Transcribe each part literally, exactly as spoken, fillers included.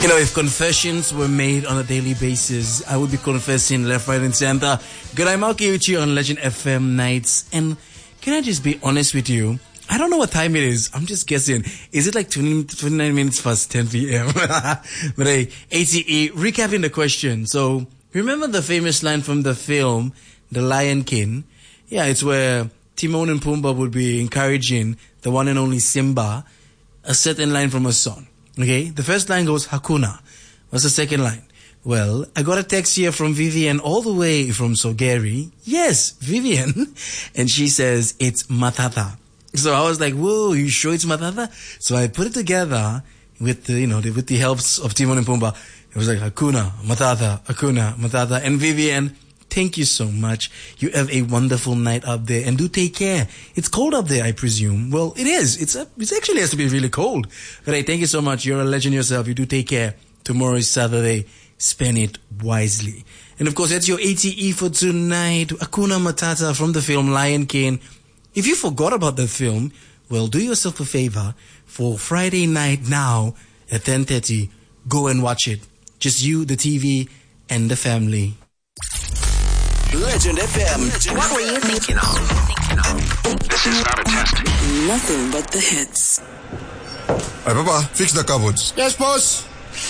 You know, if confessions were made on a daily basis, I would be confessing left, right, and center. Good, I'm Malky with you on Legend F M nights. And can I just be honest with you? I don't know what time it is. I'm just guessing. Is it like twenty, twenty-nine minutes past ten p.m.? But hey, A T E, recapping the question. So, remember the famous line from the film, The Lion King? Yeah, it's where Timon and Pumbaa would be encouraging the one and only Simba a certain line from a song. Okay, the first line goes, Hakuna. What's the second line? Well, I got a text here from Vivian all the way from Sogeri. Yes, Vivian. And she says, it's Matata. So I was like, whoa, you sure it's Matata? So I put it together with the, you know, the, with the helps of Timon and Pumbaa. It was like, Hakuna, Matata, Hakuna, Matata. And Vivian, thank you so much. You have a wonderful night up there, and do take care. It's cold up there, I presume. Well, it is. It's a, it actually has to be really cold. But hey, thank you so much. You're a legend yourself. You do take care. Tomorrow is Saturday. Spend it wisely. And of course, that's your A T E for tonight. Hakuna Matata from the film Lion King. If you forgot about the film, well, do yourself a favor. For Friday night now at ten thirty, go and watch it. Just you, the T V, and the family. Legend F M. Legend what F M. were you thinking of? Thinking of? This is not a test. Nothing but the hits. Hey, Papa, fix the cupboards. Yes, boss.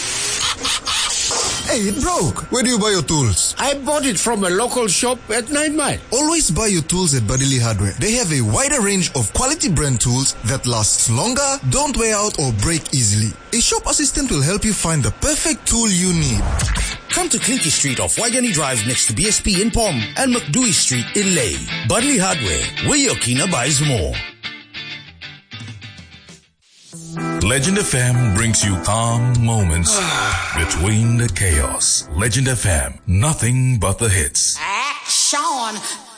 Hey, it broke. Where do you buy your tools? I bought it from a local shop at Nine Mile. Always buy your tools at Badili Hardware. They have a wider range of quality brand tools that lasts longer, don't wear out or break easily. A shop assistant will help you find the perfect tool you need. Come to Clinky Street off Waigani Drive next to B S P in Pom and McDewey Street in Lay. Badli Hardware, where your Kina buys more. Legend F M brings you calm moments between the chaos. Legend F M, nothing but the hits. Action!